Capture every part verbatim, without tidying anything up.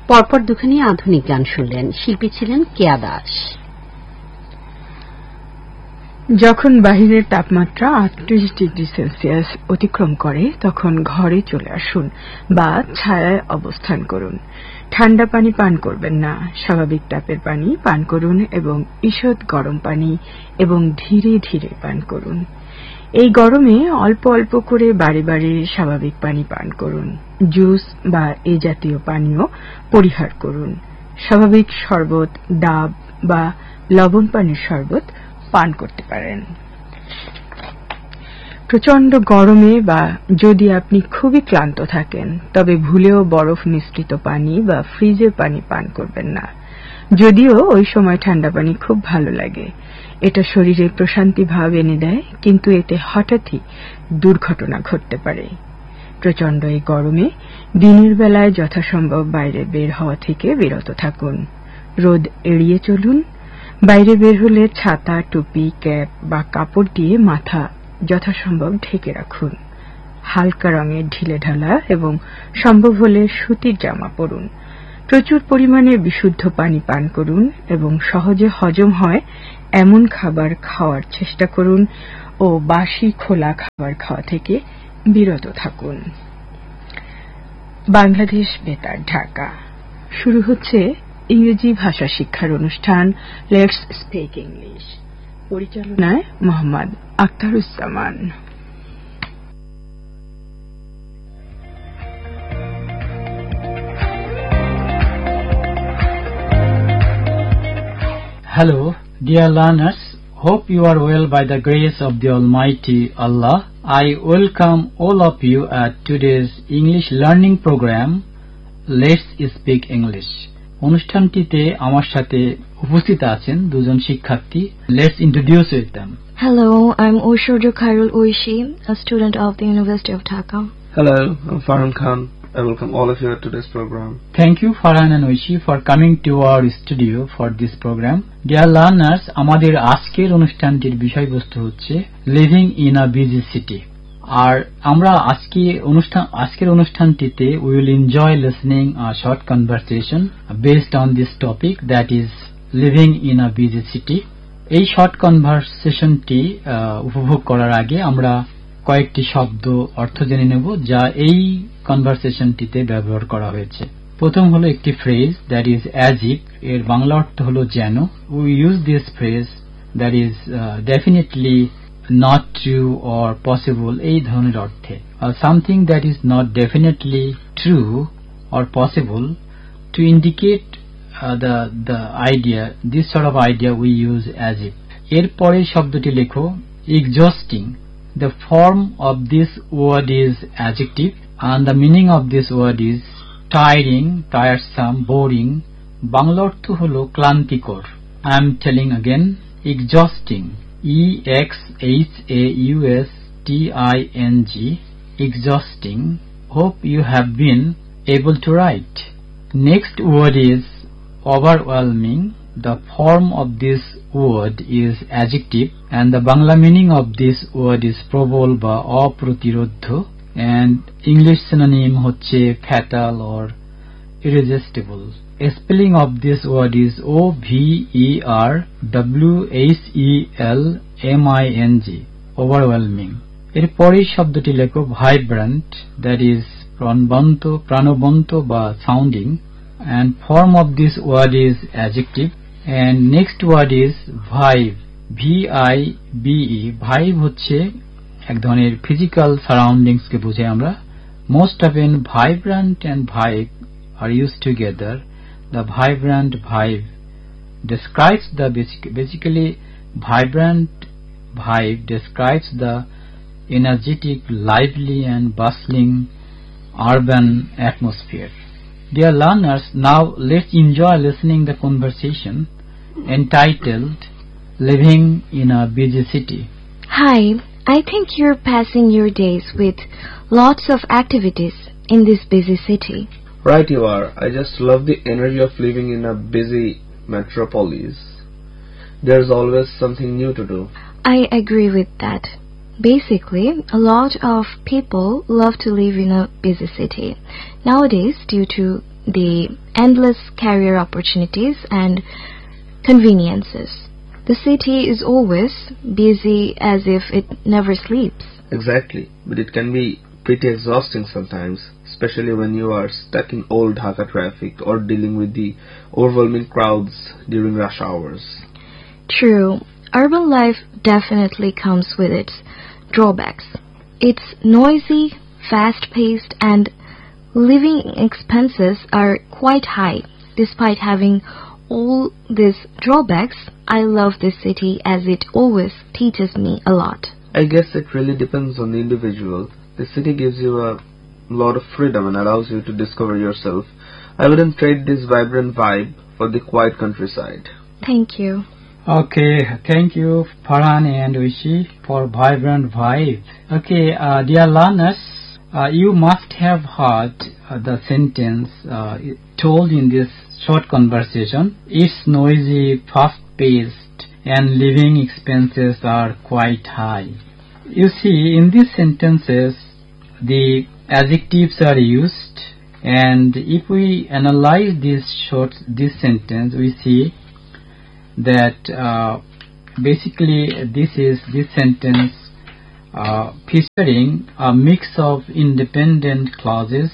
পরপর দুখানি আধুনিক গান শুনলেন। শিল্পী ছিলেন কেয়া দাস। যখন বাহিরের তাপমাত্রা আটত্রিশ ডিগ্রি সেলসিয়াস অতিক্রম করে তখন ঘরে চলে আসুন বা ছায়ায় অবস্থান করুন। ঠান্ডা পানি পান করবেন না, স্বাভাবিক তাপের পানি পান করুন এবং ঈষৎ গরম পানি এবং ধীরে ধীরে পান করুন। এই গরমে অল্প অল্প করে বারে বারে স্বাভাবিক পানি পান করুন। জুস বা এই জাতীয় পানীয় পরিহার করুন। স্বাভাবিক শরবত, ডাব বা লবণ পানির শরবত পান করতে পারেন। প্রচন্ড গরমে বা যদি আপনি খুবই ক্লান্ত থাকেন তবে ভুলেও বরফ মিশ্রিত পানি বা ফ্রিজের পানি পান করবেন না। যদিও ওই সময় ঠান্ডা পানি খুব ভালো লাগে, এটা শরীরে প্রশান্তি ভাব এনে দেয়, কিন্তু এতে হঠাৎই দুর্ঘটনা ঘটতে পারে। প্রচন্ড এই গরমে দিনের বেলায় যথাসম্ভব বাইরে বের হওয়া থেকে বিরত থাকুন। রোদ এড়িয়ে চলুন। বাইরে বের হলে ছাতা, টুপি, ক্যাপ বা কাপড় দিয়ে মাথা যথাসম্ভব ঢেকে রাখুন। হালকা রঙের ঢিলেঢালা এবং সম্ভব হলে সুতির জামা পরুন। প্রচুর পরিমাণে বিশুদ্ধ পানি পান করুন এবং সহজে হজম হয় এমন খাবার খাওয়ার চেষ্টা করুন ও বাসি খোলা খাবার খাওয়া থেকে বিরত থাকুন। বাংলাদেশ বেতার, ঢাকা। শুরু হচ্ছে ইংরেজি ভাষা শিক্ষার অনুষ্ঠান লেটস স্পিক ইংলিশ। পরিচালনায় Mohammad Akhtaruzzaman. Hello, dear learners. Hope you are well by the grace of the Almighty Allah. I welcome all of you at today's English learning program, Let's Speak English. অনুষ্ঠানটিতে আমার সাথে উপস্থিত আছেন দুজন শিক্ষার্থী। Let's introduce with them. Hello, I'm Oshorjo Khairul Oishi, a student of the University of Dhaka. Hello, I'm Farhan Khan. I welcome all of you at today's program. Thank you Farhan and Oishi for coming to our studio for this program. Dear learners, আমাদের আজকের অনুষ্ঠানটির বিষয়বস্তু হচ্ছে living in a busy city. আর আমরা আজকে অনুষ্ঠান আজকের অনুষ্ঠানটিতে we will enjoy listening a short conversation based on this topic, that is living in a busy city. এই শর্ট কনভারসেশনটি উপভোগ করার আগে আমরা কয়েকটি শব্দ অর্থ জেনে নেব যা এই কনভারসেশনটিতে ব্যবহার করা হয়েছে। প্রথম হলো একটি phrase, that is as if. এর বাংলা অর্থ হলো যেন। We use this phrase, that is definitely, not true or possible, এই ধরনের অর্থে। something that is not definitely true or possible to indicate uh, the the idea, this sort of idea we use as if. এর পরের শব্দটি লেখো exhausting. The form of this word is adjective and the meaning of this word is tiring, tiresome, boring. Bangla অর্থ হলো ক্লান্তিকর। I am telling again, exhausting, E X H A U S T I N G, exhausting. Hope you have been able to write. Next word is overwhelming. The form of this word is adjective and the Bangla meaning of this word is probol ba aprotirodho, and English synonym hocche fatal or irresistible. A spelling of this word is O V E R W H E L M I N G, overwhelming. এর পরের শব্দটি লেখো vibrant, that is প্রাণবন্ত, প্রাণবন্ত বা sounding, and form of this word is adjective. And next word is vibe, V I B E. vibe হচ্ছে এক ধরনের physical surroundings কে বোঝায় আমরা। Most often vibrant and vibe are used together. The vibrant vibe describes the basic, basically vibrant vibe describes the energetic, lively and bustling urban atmosphere. Dear learners, now let's enjoy listening the conversation entitled Living in a Busy City. Hi, I think you're passing your days with lots of activities in this busy city. Right you are. I just love the energy of living in a busy metropolis. There's always something new to do. I agree with that. Basically, a lot of people love to live in a busy city. Nowadays, due to the endless career opportunities and conveniences. The city is always busy as if it never sleeps. Exactly, but it can be pretty exhausting sometimes, especially when you are stuck in old Dhaka traffic or dealing with the overwhelming crowds during rush hours. True, urban life definitely comes with its drawbacks. It's noisy, fast-paced, and living expenses are quite high. Despite having all these drawbacks, I love this city as it always teaches me a lot. I guess it really depends on the individual. The city gives you a lot of freedom and allows you to discover yourself. I wouldn't trade this vibrant vibe for the quiet countryside. Thank you. Okay, thank you Farhan and Ushi for vibrant vibe. Okay, uh, dear learners, uh, you must have heard uh, the sentence uh, told in this short conversation. It's noisy, fast-paced, and living expenses are quite high. You see, in these sentences, the adjectives are used, and if we analyze this short this sentence, we see that uh, basically this is this sentence uh, featuring a mix of independent clauses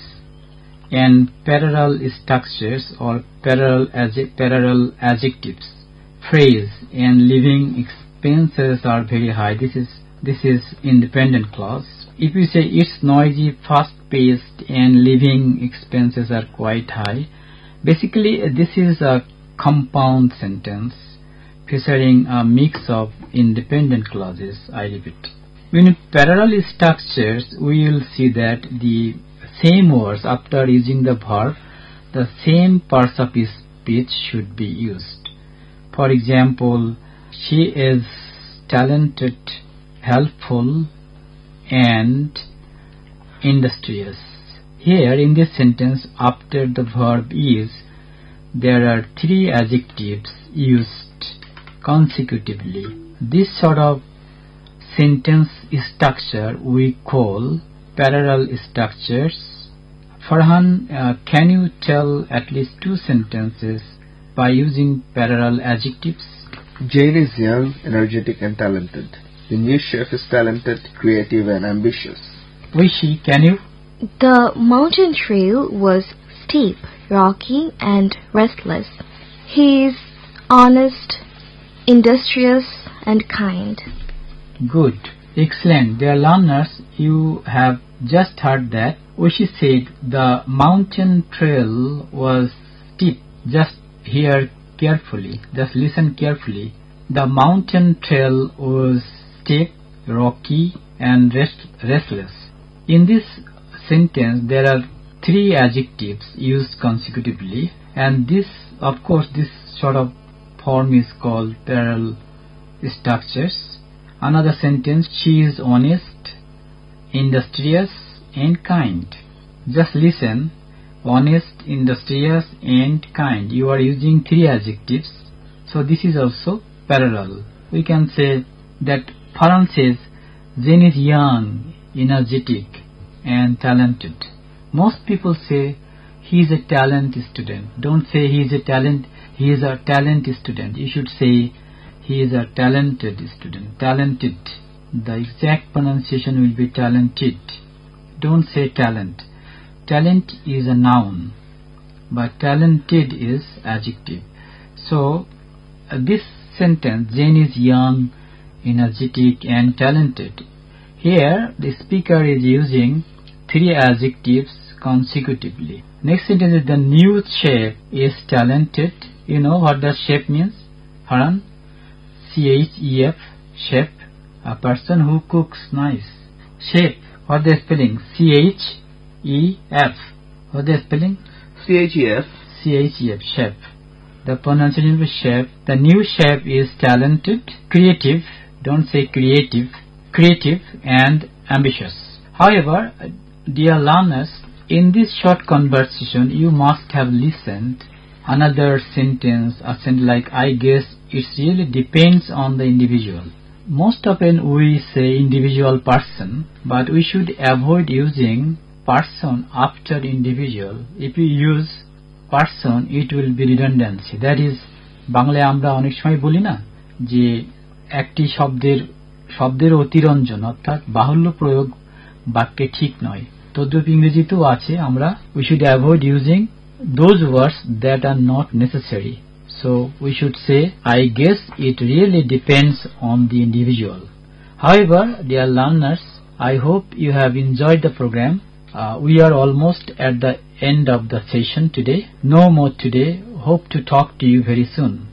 and parallel structures or parallel, adject, parallel adjectives. Phrase and living expenses are very high. This is this is independent clause. If we say it's noisy, fast-paced, and living expenses are quite high, basically this is a compound sentence featuring a mix of independent clauses. I repeat. In parallel structures, we will see that the same words after using the verb, the same parts of speech should be used. For example, she is talented, helpful, and industrious. Here in this sentence, after the verb is, there are three adjectives used consecutively. This sort of sentence structure we call parallel structures. Farhan, uh, can you tell at least two sentences by using parallel adjectives? Jane is young, energetic, and talented. The new chef is talented, creative, and ambitious. Wishi, can you? The mountain trail was steep, rocky, and restless. He is honest, industrious, and kind. Good. Excellent. Dear learners, you have just heard that Ushi said the mountain trail was steep. Just hear carefully. Just listen carefully. The mountain trail was steep, rocky, and rest restless. In this sentence, there are three adjectives used consecutively, and this, of course, this sort of form is called parallel structures. Another sentence, she is honest, industrious, and kind. Just listen, honest, industrious, and kind. You are using three adjectives, so this is also parallel. We can say that Farhan says, Jane is young, energetic, and talented. Most people say, he is a talent student. Don't say he is a talent, he is a talent student. You should say, he is a talented student. Talented. The exact pronunciation will be talented. Don't say talent. Talent is a noun, but talented is adjective. So, uh, this sentence, Jane is young, energetic, and talented. Here, the speaker is using three adjectives consecutively. Next sentence is the new chef is talented. You know what the chef means? Farhan? C H E F, chef, a person who cooks nice. Chef, what the spelling? C H E F. What the spelling? C H E F. C H E F, chef. The pronunciation of chef. The new chef is talented, creative, don't say creative, creative and ambitious. However, dear learners, in this short conversation, you must have listened another sentence, a sentence like, I guess it really depends on the individual. Most often we say individual person, but we should avoid using person after individual. If we use person, it will be redundancy. That is, বাংলায় আমরা অনেক সময় বলি না যে একটি শব্দের শব্দের অতিরঞ্জন অর্থাৎ বাহুল্য প্রয়োগ বাক্যে ঠিক নয়। তদ্রূপ ইংরেজিতেও আছে, আমরা we should avoid using those words that are not necessary. So we should say, I guess it really depends on the individual. However, dear learners, I hope you have enjoyed the program. Uh, we are almost at the end of the session today. No more today. Hope to talk to you very soon.